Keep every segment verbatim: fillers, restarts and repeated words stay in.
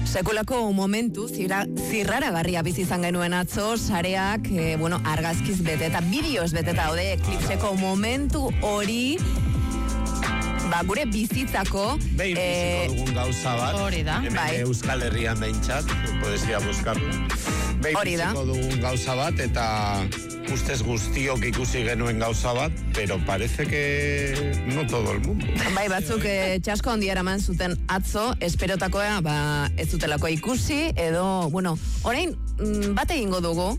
Sekulako momentu zira, zirraragarria bizi izan genuen atzo, sareak, e, bueno, argazkiz bete eta bideoz beteta daude eklipseko momentu hori, ba, gure bizitzako behin biziko eh, dugun gauza bat, hori da, hemen bai. Euskal Herrian behintzat, puedes ir a buscarlo. Behin Hori da. biziko dugun gauza bat, eta ustez guztiok ikusi genuen gauza bat, pero parece que no todo el mundo. Bai, batzuk eh, txasko handia eraman zuten atzo, esperotakoa, ba, ez zutelako ikusi, edo, bueno, orain, mm, bat egingo dugu,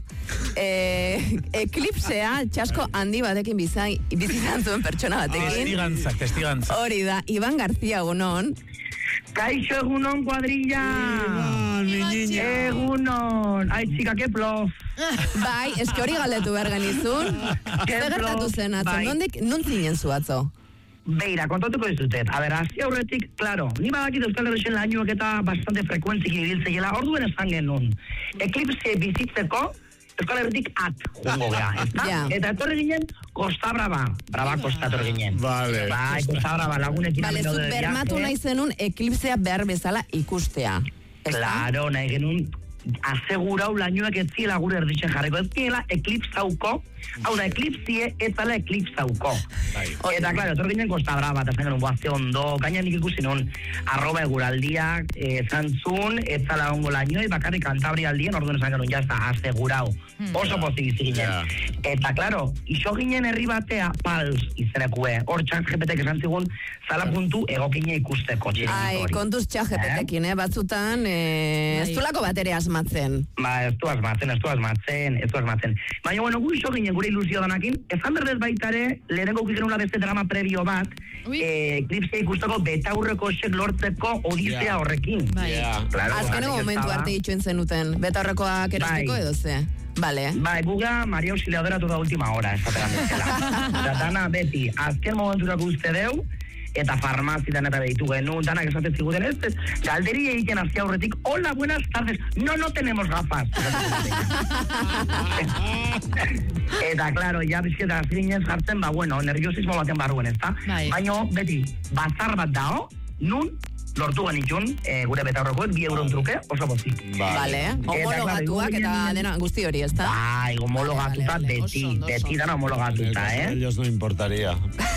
eh, eklipsea txasko handi batekin bizai, bizizan zuen pertsona batekin. Testigantzak, testigantzak. Hori da, Iban García, unon. Kaixo egunon, kuadrilla! Iban, mi niña! Egunon! Ai, txika, que plof! Bai, eske hori galdetu behar genizun. Zer gertatu zen atzo, Bai. nondik, non zinen zu atzo? Beira, kontatuko dizutet. A ber, hasi aurretik, claro, ni badakit Euskal Herrixen lainoak eta bastante frekuentzik ibiltzeiela, orduen esan genuen. Eklipse bizitzeko, Euskal Herritik at, jongo geha, ezta? Ja. Eta etorri ginen, Costa Brava. Brava Costa etorri ginen. Vale. Bai, Costa Brava, lagunekin. Bale, amino zut de bermatu viaje. nahi zenun eklipsea behar bezala ikustea. Ezta? Claro, nahi genuen asegurau lainoak ez ziela gure erditxen jarriko. Ez ziela eklipsauko, hau da, eklipsie ez zala eklipsauko. Bai. Eta, klaro, etor ginen Costa Brava, eta zen genuen guazte ondo, gaina nik ikusi nun, arroba eguraldiak, e, zantzun, ez zala ongo lainoi, bakarrik Kantabri aldien, orduan esan genuen jazta, asegurau. Oso pozik izi ginen. Ja. Eta, klaro, iso ginen herri batea, pals izenekue, hor txak jepetek esan zigun, zala puntu egokine ikusteko. Ai, kontuz txajepetekin, eh? Batzutan, eh, ez zulako bat ere asmatzen. Ba, ez du asmatzen, ez du asmatzen, ez du asmatzen. Baina, bueno, gu iso ginen gure ilusio danakin, ezan berdez baitare, lehenengo ukizenula beste drama previo bat, eh, eklipse ikusteko betaurreko esek lortzeko odisea Ja. horrekin. Bai. Yeah. Claro, Azkeneko horrekin momentu estaba. arte itxuen zenuten, betaurrekoak erosteko Bai. edo ze? Bale. Bai, guga Maria Auxiliadora toda última hora, esateran bezala. Eta dana beti, azken momenturako uste deu, eta farmazitan eta behitu genuen, danak esaten ziguten ez, ez, galderi egiten hacia aurretik, hola, buenas tardes, no, no tenemos gafas. Eta, claro, ja bizketa zinen jartzen, ba, bueno, nerviosismo baten barruen, ezta? Bai. Baina, beti, bazar bat dao, nun, lortu genitxun, e, gure betaurrekoek, bi euron truke, oso pozik. Bale, homologatuak eta dena guzti hori, ezta? Bai, homologatuta, Vale, vale, vale. beti, Oso ondo, oso beti ondo. dana homologatuta, eh? Ellos no importaría.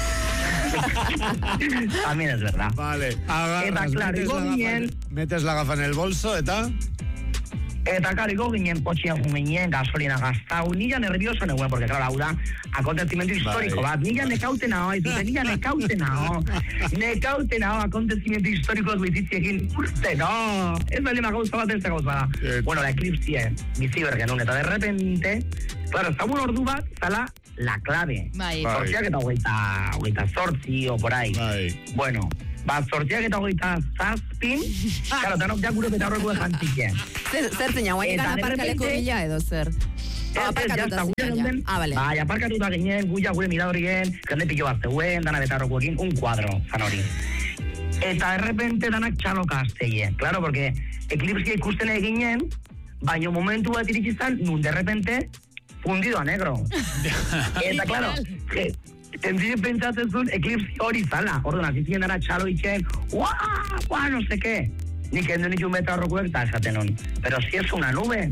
También es verdad. Vale, agarras, Eta, claro, metes, igo la gafa, ginen, en- metes la gafa en el bolso, eta... eta kariko ginen potxean juminen, gasolina gaztau, nila nervioso neguen, porque, claro, hau da, akontezimento historiko bat, nila nekauten hau, ez dute, nila nekauten hau, nekauten hau, akontezimento historiko bizitziekin, urte, no, ez da lima gauza bat, ez da gauza da. Eh. Bueno, la eklipsie, bizi bergenun, eta de repente, claro, zagun ordu bat, zala, la clave. Bai. Bai. Zortziak eta hogeita, hogeita zortzi, o por ahí. Bai. Bueno, ba, zortziak eta hogeita zazpin, claro, tanok ja gure betaurreko jantzike. Zer, zer zina, guainekan Eta de aparkaleko repente- bila edo zer? Ez, ez, Aparkatuta jazta, gure zinen, ja. geunden, Ah, bale. bai, aparkatuta ginen, guia gure miradorien, jende pillo bat zeuen, dana betaurrekoekin, un kuadro, zan hori. Eta de repente danak txaloka azteie, claro, porque eklipsia ikusten eginen, baina momentu bat iritsi zan, nun de repente, fundido a negro. Eta, claro, je, tendien pentsatzen zuen eklipsi hori zala. Orduan, azizien dara txalo itxen, ua, ua, no sé qué. Nik endo nik un betaurrekoek eta esaten hon. Pero si es una nube.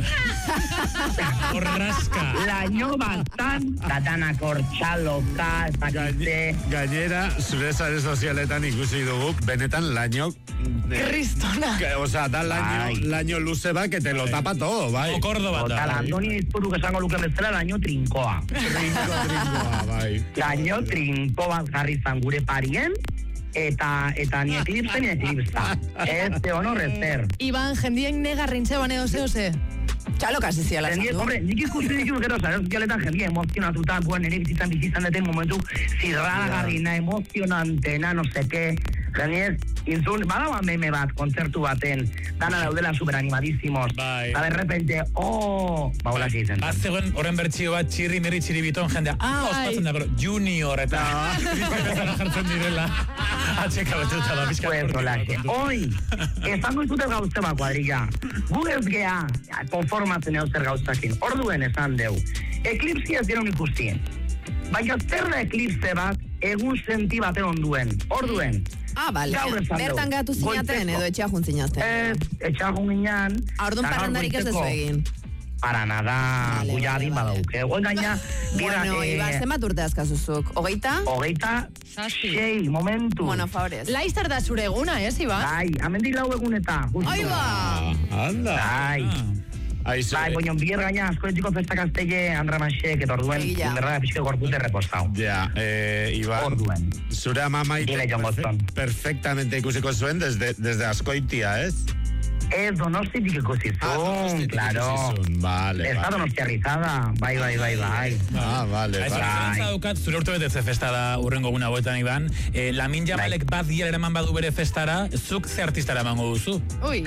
Horrazka. Laino batan, datanak hor txaloka, ez dakitze. Gainera, zure sare sozialetan ikusi dugu, benetan laino... Kristona. Que, o sea, da laino, Bai. laino luze bat, que te lo tapa todo, bai. O Córdoba Total, da. Andoni Izpuruk esango luke bezala laino trinkoa. Trinko, trinkoa, bai. Laino trinko bat jarri zan gure parien, eta eta ni eklipsa ni eklipsa. Ez de honor ezer. Iban, jendien negarrintze bane ose ose. Txaloka ziziala Jendie, esan du. hombre, nik ikusten ditu gero, zara, sozialetan jendie emozionatuta, buen, nire bizitzan bizitzan deten momentu zirraragarrina, emozionantena, no seke, jendie, intzun, badagoa meme bat, kontzertu baten, dana daudela superanimadísimos, Bai. eta de repente, oh, ba, hola que izen. Bazegoen horren bertxio bat txirri niri txiribiton jendea, ah, ospatzen da, gero, junior, eta bezala jartzen direla. Atxeka betuta da, bizka. Pues, hola que, oi, esango izute gauze bat, kuadrilla, gu ez gea, konformatzen eo zer gauzakin, orduen esan deu, eklipsia ez dira ikusi. Baina zer da eklipse bat, egun senti baten onduen. Orduen. Ah, bale. Gaur esan dugu. Bertan gatu zinaten Goizeko. edo etxea jun zinazten. Ez, etxagun ginean. Aurdun eta gaur parrandarik ez goizeko- dezu egin. Para nada, Vale, guia vale, adin vale. badauk. Eh? Oin gaina, bira, Bueno, eh, Iba, zenbat urte azkazuzuk? Hogeita? hogeita Zazpi. sei, momentu. Bueno, favorez. Laizter da zure eguna, ez, Iba? Bai, amendik lau egun eta. justu. Ai, ba! Anda. Bai. Aizu, Bai, boñon, bier gaina, askoetiko festa kastelle, Andra Masek, eta orduen, Egia. inderra pixke gorpute repostau. ja, eh, Iban, Orduen. zure ama maite Dile, Jon Boston. perfectamente ikusiko zuen desde, desde Azkoitia, ez? Ez, donostitik ikusi Ah, zuen, Donostiatik claro. ikusi zuen, Vale, Ez da vale. donostiarrizada, bai, bai, bai, bai. Ah, vale, Ez, vale. referentza daukat, zure urte betetze festa da urrengo guna hauetan, Iban. Eh, Lamin Jamalek bat giera eraman badu bere festara, zuk ze artistara emango duzu? Ui.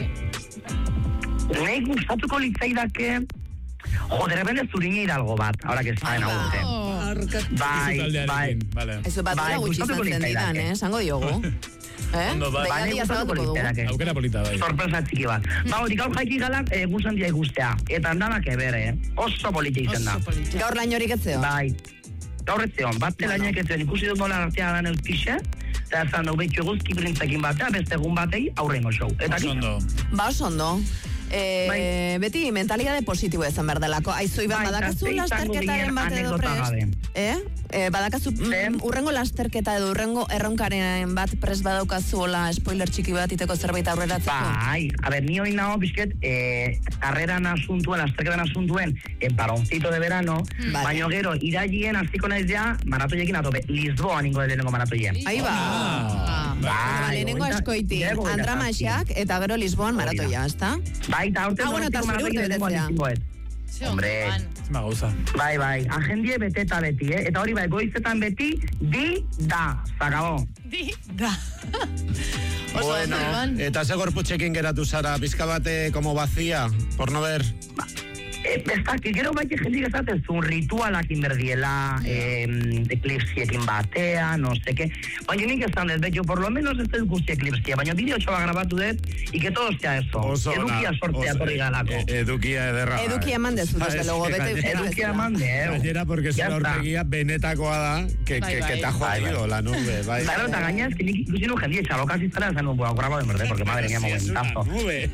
Nei gustatuko litzaidake, jo, de repente zurine hidalgo bat, ahora que está en aurte. Oh. Bai, bai. Vale. Ez bat Bai, dira gutxi gustatuko izan zen didan, litzaidake. eh? Esango diogu. Eh? Ondo, bai. Bai, Begadia gustatuko zabatuko dugu. litzaidake. Aukera polita, bai. Sorpresa txiki bat. Ba, hori gaur jaiki galak e, guzan dia ikustea. Eta andanak ebere, eh? Oso polita izen da. Oso polita. Gaur lain horik etzeo? Bai. Gaur etzeon, bat telainak etzeon ikusi dut nola artea lan euskixe, eta zan dau betxu eguzki printzekin batea, beste egun batei aurrengo show. Eta Oso ondo. Ba, oso ondo. Eh, Bai. Beti mentalidade positibo ezan behar delako. Aizu, Iban, Bai, badakazu eta ze izango lasterketaren ginen bat edo anekdota prest? gabe. Eh? Eh, badakazu Zer? mm, urrengo lasterketa edo urrengo erronkaren bat prest badaukazu hola spoiler txiki bat iteko zerbait aurreratzeko? Bai, a ber, ni hori nago, bizket, eh, karreran asuntuen, lasterketan asuntuen, en paroncito de verano, Vale. baino gero, irailien hasiko naiz ja, maratoiekin atope, Lisboa ningo lehenengo maratoia. Ahí ba. Ah, Ba, bai, lehenengo hogeita- askoiti, hogeita Andra zazpi. Masiak eta gero Lisboan Hori da. maratoia, ezta? Bai, eta aurten Ah, bueno, eta zure urte lehenengo betetzea. alizingoet. Ze Hombre. ondoan. zima gauza. Bai, bai, agendie beteta beti, eh? Eta hori bai, goizetan beti, di, da, zakabo. Di, da. Oso Bueno, ondo, Iban. eta ze gorputxekin geratu zara, pizka bate como vacía, por no ver. Eh, ez dakit, gero bai jendik esaten zuen ritualak inberdiela, eh, eklipsiekin batea, no seke. Baina nik esan dut, betxo, por lo menos ez dut guzti eklipsia, baina bideo txoba grabatu dut, y que todo sea eso. Oso Edukia ona, sortzea oso- torri galako. e- Edukia ederra. bai. Eduki eman dezu, Ah, desde es luego, que bete- gainera- bete- Edukia eman deu. Gainera, porque Ya zure está. aurpegia benetakoa da, que, Bai, que, que bai. te ha jodido Bai, bai. la nube, bai. Claro, eta gaina ez que nik ikusi nu jendie txaloka ziztara, esan nu, bueno, grabo de merde, porque madre mía, Sí, es una momentazo. nube.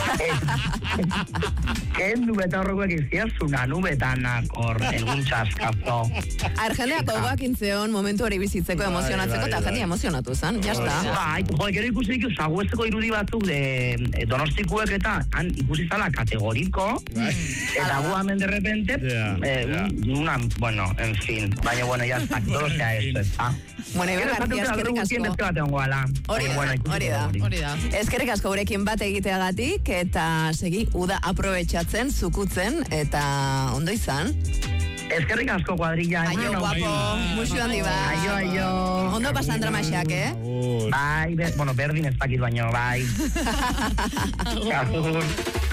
Kendu beta horrekoek izia, una nube tanakor, egun txaskazo. Argendeak gogoak intzeon momentu hori bizitzeko, Bai, emozionatzeko, bai, eta bai. jendea emozionatu zen, jazta. Bai, jo, gero ikusi ditu, zaguezeko irudi batzuk de eh, donostikuek eta han ikusi zala kategoriko, eta gu hemen de repente, Ja, eh, ja. un- una, bueno, en fin, baina, bueno, ya está, todo sea eso, está. Bueno, Iban García, eskerrik asko. Beste bat egon goala. Hori da, Bueno, ikusiko hori da. hori. Hori da. Eskerrik asko gurekin bat egiteagatik, eta segi, uda aprobetxatzen, zukutzen, eta ondo izan. Eskerrik asko kuadrilla. Aio, bueno, guapo, musu handi bat. Aio, aio. Ondo pasa Andra Masiak, eh? Agur. Bai, be- bueno, berdin ez dakit baino, bai. Agur.